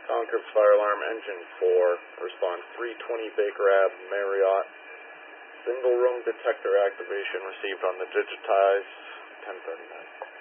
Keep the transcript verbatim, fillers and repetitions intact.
Concord Fire Alarm Engine four, respond three twenty Baker Ave, Marriott. Single room detector activation received on the digitized ten thirty-nine.